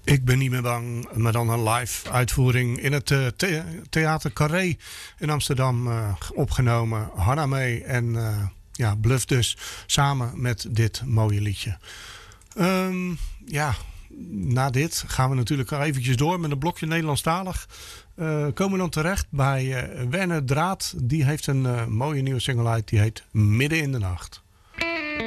Ik ben niet meer bang, maar dan een live uitvoering in het Theater Carré in Amsterdam opgenomen. Hanna mee en Bluff dus samen met dit mooie liedje. Na dit gaan we natuurlijk al eventjes door met een blokje Nederlandstalig. Komen we dan terecht bij Werner Draat. Die heeft een mooie nieuwe single uit, die heet Midden in de Nacht.